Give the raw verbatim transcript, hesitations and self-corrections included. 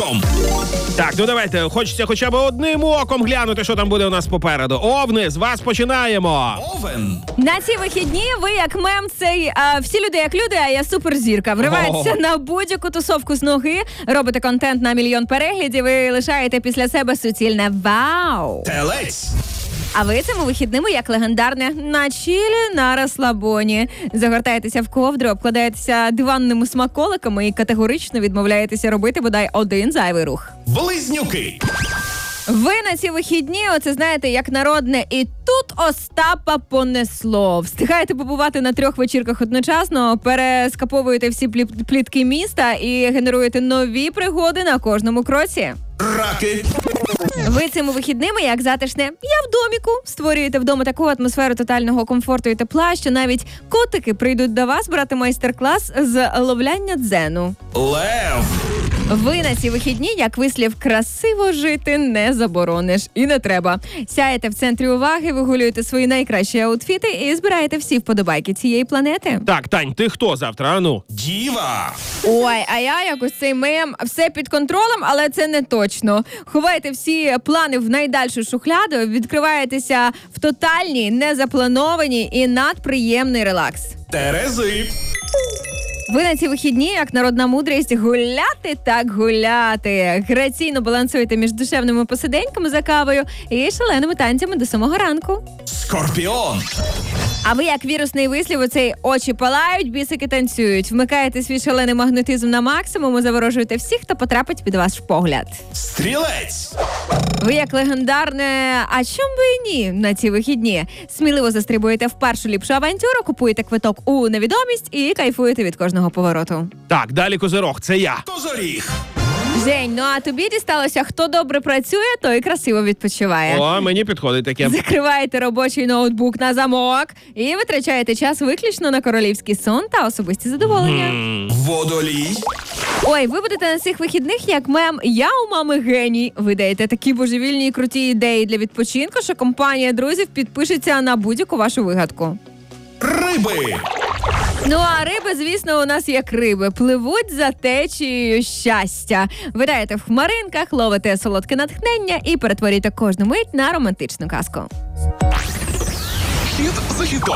оком. Так, ну давайте, хочеться хоча б одним оком глянути, що там буде у нас попереду. Овни, з вас починаємо. Овен. На ці вихідні ви як мем цей а, всі люди як люди, а я суперзірка. Вриваєтеся на будь-яку тусовку з ноги, робите контент на мільйон переглядів і лишаєте після себе суцільне вау. Телець. А ви цими вихідними як легендарне на чілі, на розслабоні. Загортаєтеся в ковдру, обкладаєтеся диванними смаколиками і категорично відмовляєтеся робити бодай один зайвий рух. Близнюки. Ви на ці вихідні, оце знаєте, як народне, і тут Остапа понесло. Встигаєте побувати на трьох вечірках одночасно, перескаповуєте всі плі- плітки міста і генеруєте нові пригоди на кожному кроці. Раки. Ви цими вихідними, як затишне «я в доміку», створюєте вдома таку атмосферу тотального комфорту і тепла, що навіть котики прийдуть до вас брати майстер-клас з ловляння дзену. Лев. Ви на ці вихідні, як вислів, красиво жити не заборониш. І не треба. Сяєте в центрі уваги, вигулюєте свої найкращі аутфіти і збираєте всі вподобайки цієї планети. Так, Тань, ти хто завтра, а ну? Діва. Ой, а я якось цей мем, все під контролем, але це не точно. Ховаєте всі плани в найдальшу шухляду, відкриваєтеся в тотальній, незапланованій і надприємний релакс. Терези. Ви на ці вихідні, як народна мудрість, гуляти так гуляти. Граційно балансуєте між душевними посиденьками за кавою і шаленими танцями до самого ранку. Скорпіон. А ви, як вірусний вислів, оцей очі палають, бісики танцюють. Вмикаєте свій шалений магнетизм на максимум і заворожуєте всіх, хто потрапить під ваш погляд. Стрілець. Ви як легендарне, а чом би і ні на ці вихідні? Сміливо застрибуєте в першу ліпшу авантюру, купуєте квиток у невідомість і кайфуєте від кожного повороту. Так, далі Козирог, це я. Козоріг. Жень, ну а тобі дісталося, хто добре працює, той красиво відпочиває. О, мені підходить таке. Закриваєте робочий ноутбук на замок і витрачаєте час виключно на королівський сон та особисті задоволення. М. Водолій. Ой, ви будете на цих вихідних як мем «Я у мами геній». Ви даєте такі божевільні і круті ідеї для відпочинку, що компанія друзів підпишеться на будь-яку вашу вигадку. Риби. Ну а риби, звісно, у нас як риби. Пливуть за течією щастя. Витаєте в хмаринках, ловите солодке натхнення і перетворюєте кожну мить на романтичну казку. Хід за хітом.